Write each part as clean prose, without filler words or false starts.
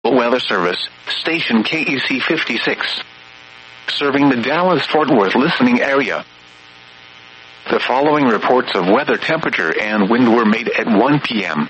Weather Service, station KEC 56. Serving the Dallas-Fort Worth listening area. The following reports of weather, temperature, and wind were made at 1 p.m.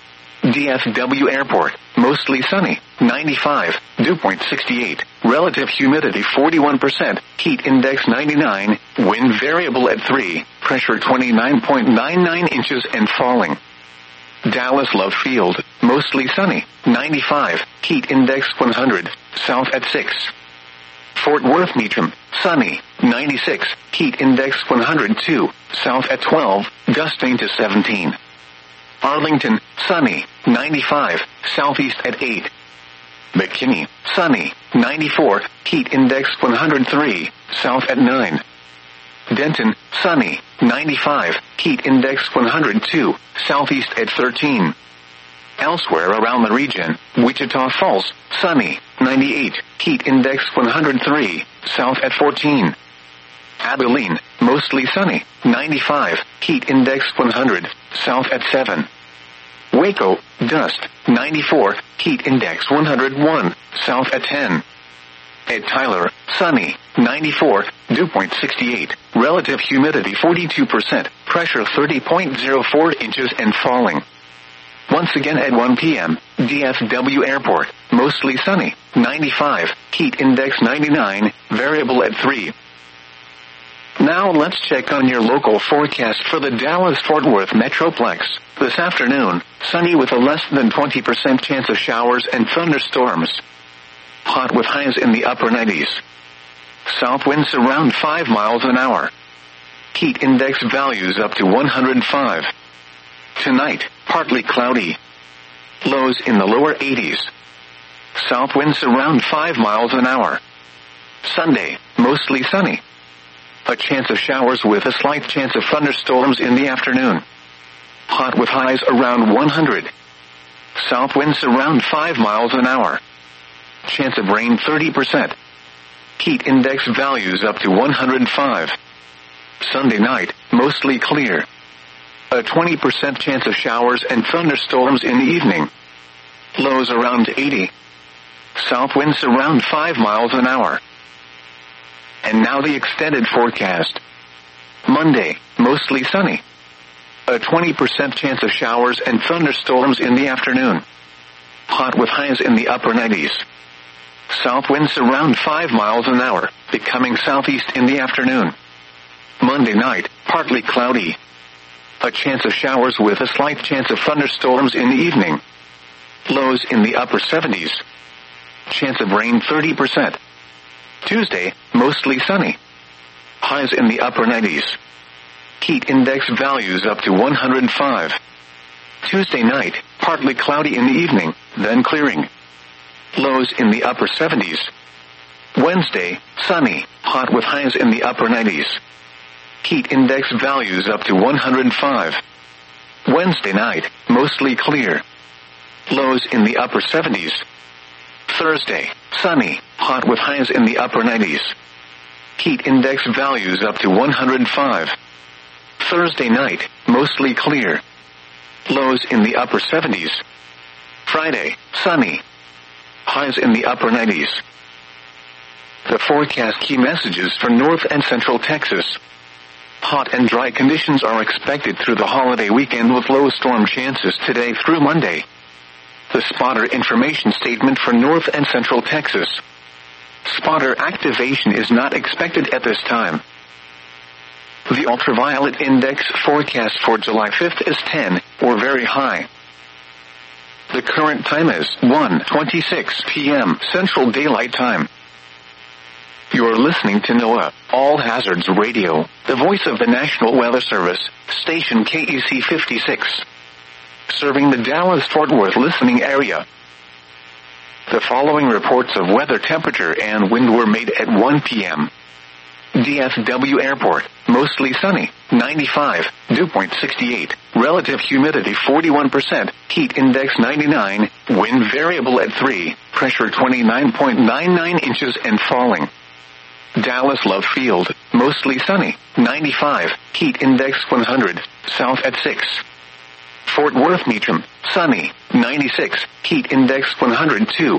DFW Airport, mostly sunny, 95, dew point 68, relative humidity 41%, heat index 99, wind variable at 3, pressure 29.99 inches and falling. Dallas Love Field, mostly sunny, 95, heat index 100, south at 6. Fort Worth Meacham, sunny, 96, heat index 102, south at 12, gusting to 17. Arlington, sunny, 95, southeast at 8. McKinney, sunny, 94, heat index 103, south at 9. Denton, sunny, 95, heat index 102, southeast at 13. Elsewhere around the region, Wichita Falls, sunny, 98, heat index 103, south at 14. Abilene, mostly sunny, 95, heat index 100, south at 7. Waco, dust, 94, heat index 101, south at 10. At Tyler, sunny, 94, dew point 68, relative humidity 42%, pressure 30.04 inches and falling. Once again at 1 p.m., DFW Airport, mostly sunny, 95, heat index 99, variable at 3. Now let's check on your local forecast for the Dallas-Fort Worth Metroplex. This afternoon, sunny with a less than 20% chance of showers and thunderstorms. Hot with highs in the upper 90s. South winds around 5 miles an hour. Heat index values up to 105. Tonight, partly cloudy. Lows in the lower 80s. South winds around 5 miles an hour. Sunday, mostly sunny. A chance of showers with a slight chance of thunderstorms in the afternoon. Hot with highs around 100. South winds around 5 miles an hour. Chance of rain 30%. Heat index values up to 105. Sunday night, mostly clear. A 20% chance of showers and thunderstorms in the evening. Lows around 80. South winds around 5 miles an hour. And now the extended forecast. Monday, mostly sunny. A 20% chance of showers and thunderstorms in the afternoon. Hot with highs in the upper 90s. South winds around 5 miles an hour, becoming southeast in the afternoon. Monday night, partly cloudy. A chance of showers with a slight chance of thunderstorms in the evening. Lows in the upper 70s. Chance of rain 30%. Tuesday, mostly sunny. Highs in the upper 90s. Heat index values up to 105. Tuesday night, partly cloudy in the evening, then clearing. Lows in the upper 70s. Wednesday, sunny, hot with highs in the upper 90s. Heat index values up to 105. Wednesday night, mostly clear. Lows in the upper 70s. Thursday, sunny, hot with highs in the upper 90s. Heat index values up to 105. Thursday night, mostly clear. Lows in the upper 70s. Friday, sunny. Highs in the upper 90s. The forecast key messages for North and Central Texas. Hot and dry conditions are expected through the holiday weekend with low storm chances today through Monday. The spotter information statement for North and Central Texas. Spotter activation is not expected at this time. The ultraviolet index forecast for July 5th is 10, or very high. The current time is 1:26 p.m. Central Daylight Time. You're listening to NOAA, All Hazards Radio, the voice of the National Weather Service, station KEC 56. Serving the Dallas-Fort Worth listening area. The following reports of weather, temperature, and wind were made at 1 p.m. DFW Airport, mostly sunny, 95, dew point 68, relative humidity 41%, heat index 99, wind variable at 3, pressure 29.99 inches and falling. Dallas Love Field, mostly sunny, 95, heat index 100, south at 6. Fort Worth Meacham, sunny, 96, heat index 102,